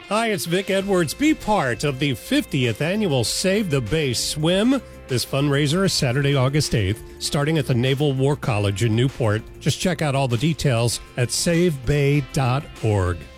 Hi, it's Vic Edwards. Be part of the 50th annual Save the Bay Swim. This fundraiser is Saturday, August 8th, starting at the Naval War College in Newport. Just check out all the details at savebay.org.